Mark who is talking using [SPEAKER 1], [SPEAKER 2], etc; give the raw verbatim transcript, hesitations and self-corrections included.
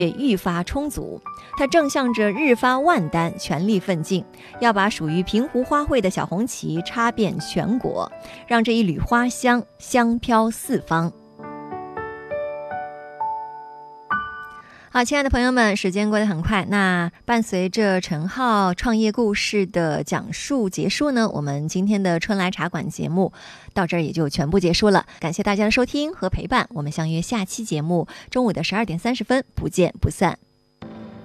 [SPEAKER 1] 也愈发充足，它正向着日发万丹，全力奋进，要把属于平湖花卉的小红旗插遍全国，让这一缕花香香飘四方。好，亲爱的朋友们，时间过得很快，那伴随着陈浩创业故事的讲述结束呢，我们今天的春来茶馆节目到这儿也就全部结束了。感谢大家的收听和陪伴，我们相约下期节目中午的十二点三十分，不见不散。